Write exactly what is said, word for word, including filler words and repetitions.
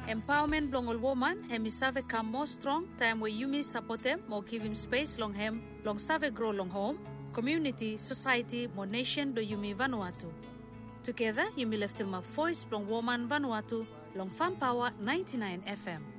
Empowerment blong ol woman, hemi save come more strong, time where you me support them, more give him space long hem, long save grow long home, community, society, more nation do you me Vanuatu. Together, you me left him a voice blong woman Vanuatu, long Farm Power ninety-nine F M.